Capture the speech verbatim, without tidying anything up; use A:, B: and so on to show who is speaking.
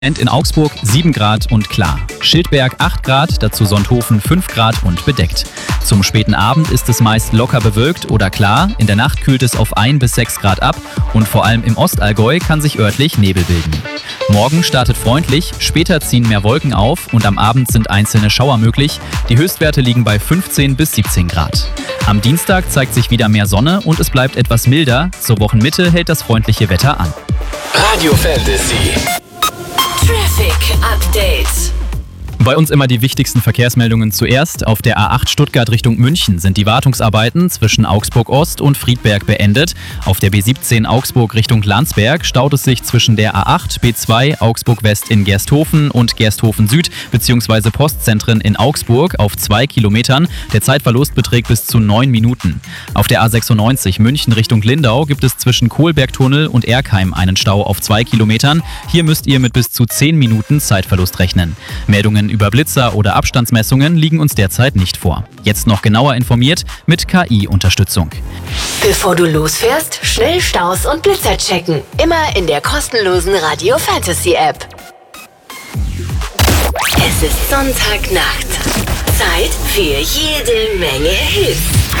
A: In Augsburg sieben Grad und klar. Schildberg acht Grad, dazu Sonthofen fünf Grad und bedeckt. Zum späten Abend ist es meist locker bewölkt oder klar. In der Nacht kühlt es auf ein bis sechs Grad ab und vor allem im Ostallgäu kann sich örtlich Nebel bilden. Morgen startet freundlich, später ziehen mehr Wolken auf und am Abend sind einzelne Schauer möglich. Die Höchstwerte liegen bei fünfzehn bis siebzehn Grad. Am Dienstag zeigt sich wieder mehr Sonne und es bleibt etwas milder. Zur Wochenmitte hält das freundliche Wetter an.
B: Radio Fantasy.
C: Traffic Update.
A: Bei uns immer die wichtigsten Verkehrsmeldungen zuerst. Auf der A acht Stuttgart Richtung München sind die Wartungsarbeiten zwischen Augsburg Ost und Friedberg beendet. Auf der B siebzehn Augsburg Richtung Landsberg staut es sich zwischen der A acht, B zwei, Augsburg West in Gersthofen und Gersthofen Süd bzw. Postzentren in Augsburg auf zwei Kilometern. Der Zeitverlust beträgt bis zu neun Minuten. Auf der A sechsundneunzig München Richtung Lindau gibt es zwischen Kohlbergtunnel und Erkheim einen Stau auf zwei Kilometern. Hier müsst ihr mit bis zu zehn Minuten Zeitverlust rechnen. Meldungen über Blitzer oder Abstandsmessungen liegen uns derzeit nicht vor. Jetzt noch genauer informiert mit K I-Unterstützung.
C: Bevor du losfährst, schnell Staus und Blitzer checken. Immer in der kostenlosen Radio Fantasy App. Es ist Sonntagnacht. Zeit für jede Menge Hits.